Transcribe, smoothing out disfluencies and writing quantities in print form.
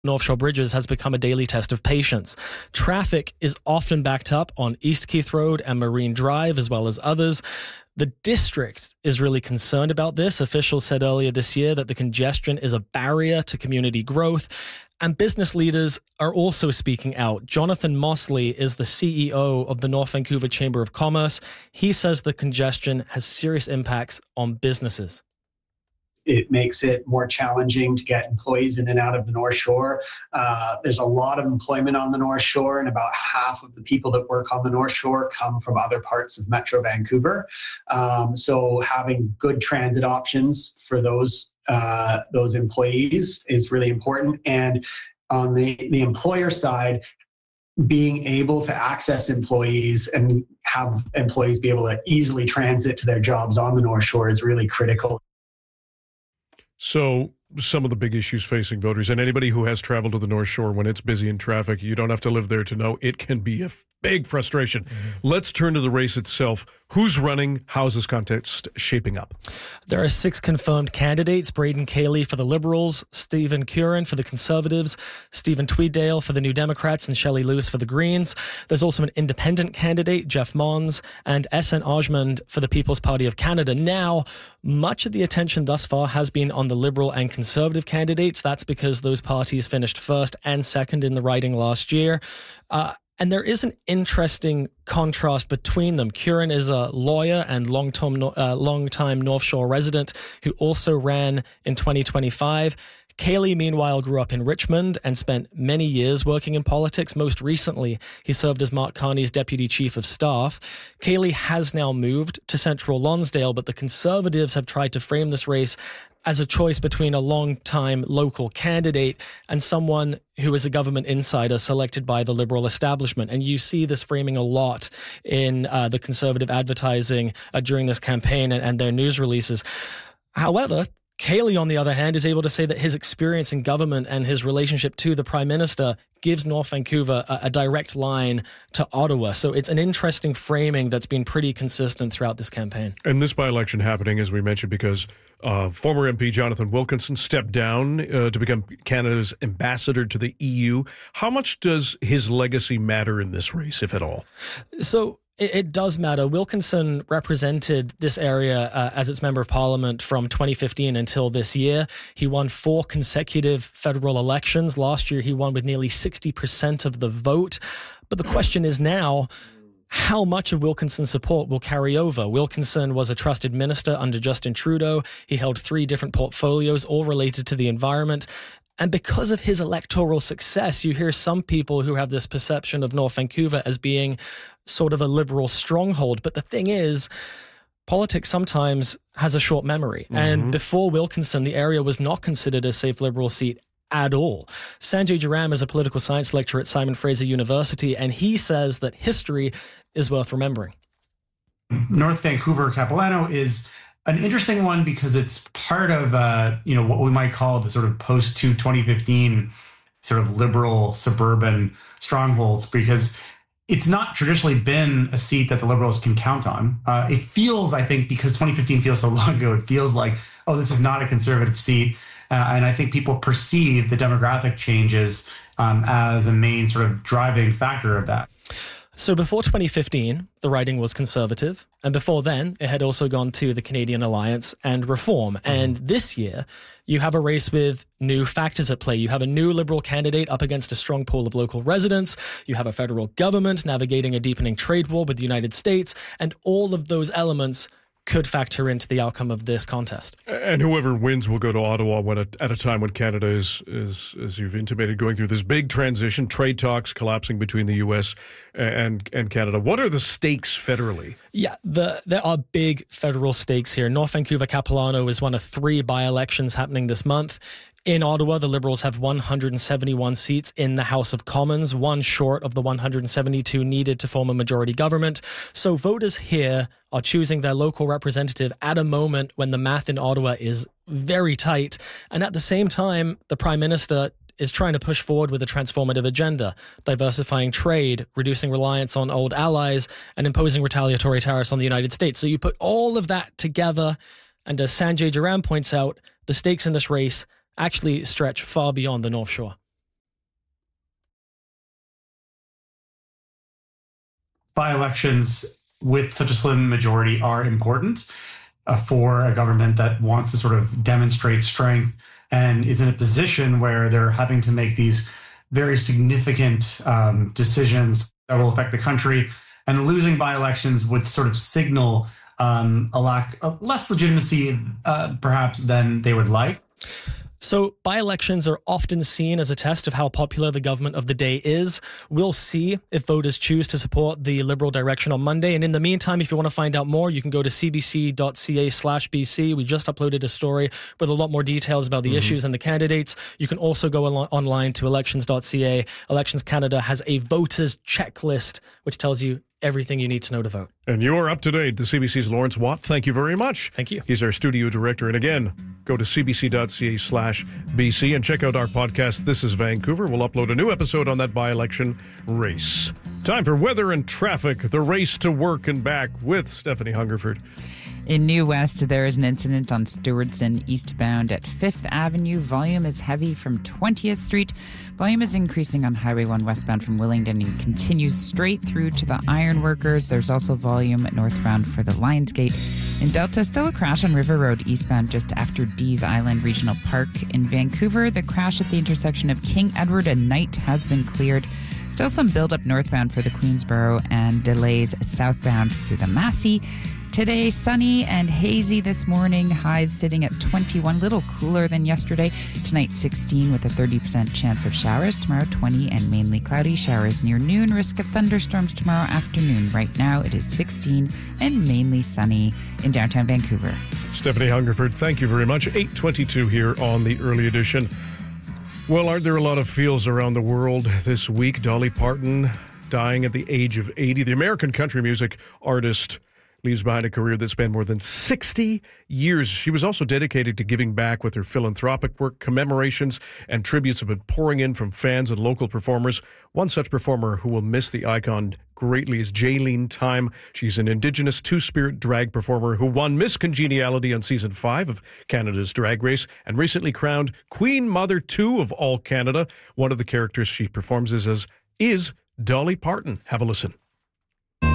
North Shore bridges has become a daily test of patience. Traffic is often backed up on East Keith Road and Marine Drive, as well as others. The district is really concerned about this. Officials said earlier this year that the congestion is a barrier to community growth, and business leaders are also speaking out. Jonathan Mosley is the CEO of the North Vancouver Chamber of Commerce. He says the congestion has serious impacts on businesses. It makes it more challenging to get employees in and out of the North Shore. There's a lot of employment on the North Shore, and about half of the people that work on the North Shore come from other parts of Metro Vancouver. So having good transit options for those employees is really important. And on the employer side, being able to access employees and have employees be able to easily transit to their jobs on the North Shore is really critical. So some of the big issues facing voters, and anybody who has traveled to the North Shore when it's busy in traffic, you don't have to live there to know it can be a big frustration. Mm-hmm. Let's turn to the race itself. Who's running? How's this contest shaping up? There are 6 confirmed candidates: Braden Cayley for the Liberals, Stephen Curran for the Conservatives, Stephen Tweeddale for the New Democrats, and Shelley Lewis for the Greens. There's also an independent candidate, Jeff Mons, and SN Ojmond for the People's Party of Canada. Now, much of the attention thus far has been on the Liberal and Conservative candidates. That's because those parties finished first and second in the riding last year. And there is an interesting contrast between them. Curran is a lawyer and long-time North Shore resident who also ran in 2025. Cayley, meanwhile, grew up in Richmond and spent many years working in politics. Most recently, he served as Mark Carney's deputy chief of staff. Cayley has now moved to central Lonsdale, but the Conservatives have tried to frame this race as a choice between a long-time local candidate and someone who is a government insider selected by the Liberal establishment. And you see this framing a lot in the Conservative advertising during this campaign and their news releases. However, Cayley, on the other hand, is able to say that his experience in government and his relationship to the Prime Minister gives North Vancouver a direct line to Ottawa. So it's an interesting framing that's been pretty consistent throughout this campaign. And this by-election happening, as we mentioned, because former MP Jonathan Wilkinson stepped down to become Canada's ambassador to the EU. How much does his legacy matter in this race, if at all? So it does matter. Wilkinson represented this area as its member of parliament from 2015 until this year. He won 4 consecutive federal elections. Last year, he won with nearly 60% of the vote. But the question is now, how much of Wilkinson's support will carry over? Wilkinson was a trusted minister under Justin Trudeau. He held 3 different portfolios, all related to the environment. And because of his electoral success, you hear some people who have this perception of North Vancouver as being sort of a Liberal stronghold. But the thing is, politics sometimes has a short memory. Mm-hmm. And before Wilkinson, the area was not considered a safe Liberal seat at all. Sanjay Jaram is a political science lecturer at Simon Fraser University, and he says that history is worth remembering. North Vancouver Capilano is an interesting one because it's part of what we might call the sort of post-2015 sort of Liberal suburban strongholds, because it's not traditionally been a seat that the Liberals can count on. It feels, I think, because 2015 feels so long ago, it feels like, oh, this is not a Conservative seat. And I think people perceive the demographic changes as a main sort of driving factor of that. So before 2015, the riding was Conservative. And before then, it had also gone to the Canadian Alliance and Reform. And this year, you have a race with new factors at play. You have a new Liberal candidate up against a strong pool of local residents. You have a federal government navigating a deepening trade war with the United States. And all of those elements could factor into the outcome of this contest. And whoever wins will go to Ottawa at a time when Canada is, as you've intimated, going through this big transition, trade talks collapsing between the U.S. and Canada. What are the stakes federally? Yeah, there are big federal stakes here. North Vancouver Capilano is one of 3 by-elections happening this month. In Ottawa, the Liberals have 171 seats in the House of Commons, one short of the 172 needed to form a majority government. So voters here are choosing their local representative at a moment when the math in Ottawa is very tight. And at the same time, the Prime Minister is trying to push forward with a transformative agenda, diversifying trade, reducing reliance on old allies, and imposing retaliatory tariffs on the United States. So you put all of that together, and as Sanjay Jaram points out, the stakes in this race actually stretch far beyond the North Shore. by-elections with such a slim majority are important for a government that wants to sort of demonstrate strength and is in a position where they're having to make these very significant decisions that will affect the country. And losing by-elections would sort of signal less legitimacy, perhaps, than they would like. So by-elections are often seen as a test of how popular the government of the day is. We'll see if voters choose to support the Liberal direction on Monday. And in the meantime, if you want to find out more, you can go to cbc.ca/BC. We just uploaded a story with a lot more details about the issues and the candidates. You can also go online to elections.ca. Elections Canada has a voters checklist, which tells you everything you need to know to vote. And you are up to date. The CBC's Lawrence Watt, thank you very much. Thank you. He's our studio director. And again, go to cbc.ca/BC and check out our podcast, This is Vancouver. We'll upload a new episode on that by-election race. Time for weather and traffic, the race to work and back with Stephanie Hungerford. In New West, there is an incident on Stewardson eastbound at 5th Avenue. Volume is heavy from 20th Street. Volume is increasing on Highway 1 westbound from Willingdon and continues straight through to the Ironworkers. There's also volume northbound for the Lionsgate. In Delta, still a crash on River Road eastbound just after Dees Island Regional Park. In Vancouver, the crash at the intersection of King Edward and Knight has been cleared. Still some buildup northbound for the Queensboro and delays southbound through the Massey. Today, sunny and hazy this morning. Highs sitting at 21, little cooler than yesterday. Tonight, 16 with a 30% chance of showers. Tomorrow, 20 and mainly cloudy. Showers near noon. Risk of thunderstorms tomorrow afternoon. Right now, it is 16 and mainly sunny in downtown Vancouver. Stephanie Hungerford, thank you very much. 8:22 here on the early edition. Well, aren't there a lot of feels around the world this week? Dolly Parton dying at the age of 80. The American country music artist leaves behind a career that spanned more than 60 years. She was also dedicated to giving back with her philanthropic work. Commemorations and tributes have been pouring in from fans and local performers. One such performer who will miss the icon greatly is Jaylene Time. She's an Indigenous two-spirit drag performer who won Miss Congeniality on Season 5 of Canada's Drag Race and recently crowned Queen Mother 2 of all Canada. One of the characters she performs is Dolly Parton. Have a listen.